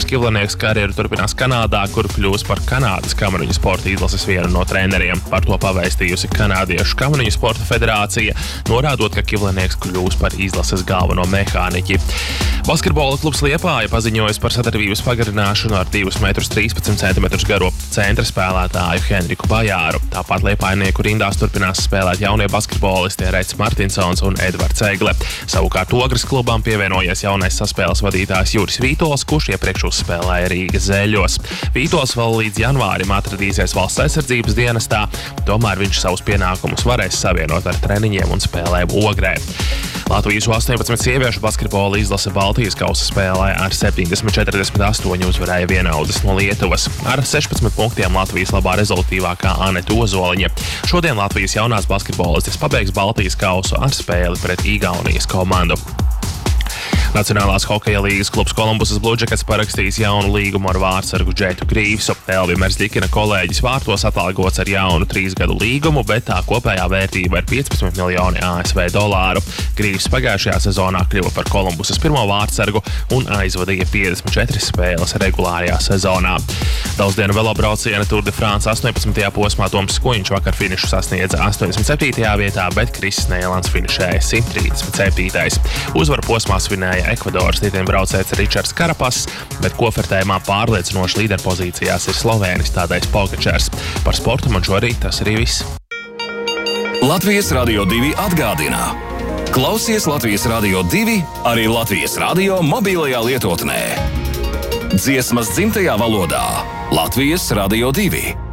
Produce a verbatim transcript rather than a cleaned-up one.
Kivlenieks karjeru turpinās Kanādā, kur kļūs par Kanādas kamariņu sporta izlases vienu no treneriem. Par to pavēstījusi Kanādiešu kamariņu sporta federācija, norādot, ka Kivlenieks kļūs par izlases galveno mehāniķi. Basketbola klubs Liepāja paziņojas par sadarbības pagarināšanu ar divus metrus trīspadsmit centimetrus garo centra spēlētāju Henriku Bajāru. Tāpat liepājnieku rindās turpinās spēlēt jaunie basketbolisti Reds Martinsons un Edvards Egle. Savukārt Ogres klubam pievienojies jaunais saspēles vadītājs Juris Vītols, kurš iepriekš uzspēlēja Rīgas Zeļos. Vītols vēl līdz janvārim atradīsies valsts aizsardzības dienestā, tomēr viņš savus pienākumus varēs savienot ar treniņiem un spēlēm Ogrē. Latvijas U astoņpadsmit sieviešu basketbola izlase Baltijas kausa spēlē ar septiņdesmit četrdesmit astoņi uzvarēja vienaudzes no Lietuvas. Ar sešpadsmit punktiem Latvijas labā rezultīvākā Aneta Ozoliņa. Šodien Latvijas jaunās basketbolistes pabeigs Baltijas kausu ar spēli pret Igaunijas komandu. Nacionālās hokeja līgas klubs Kolumbusas Blue Jackets parakstījis jaunu līgumu ar vārtsargu Džetu Grīvsu. Elvija Merzļikina kolēģis vārtos atalgots ar jaunu trīs gadu līgumu, bet tā kopējā vērtība ir piecpadsmit miljoni A S V dolāru. Grīvs pagājušajā sezonā kļuva par Kolumbusas pirmo vārtsargu un aizvadīja piecdesmit četras spēles regulārajā sezonā. Daudzdienu velobrauciena Tour de France astoņpadsmitajā posmā Toms Skujiņš vakar finišu sasniedza astoņdesmit septītajā vietā, bet Kriss Neilands finišēja simt trīsdesmit septītais Uzvaru posmā svinēja Ekvadoras riteņbraucējs Ričards Karapass, bet kofertējumā pārliecinoši līderpozīcijās ir slovēnis Tadejs Pogačars. Par sportu man šorīt tas arī viss. Latvijas Radio divi atgādina. Klausies Latvijas Radio divi arī Latvijas radio mobilajā lietotnē. Dziesmas dzimtajā valodā. Latvijas Radio divi.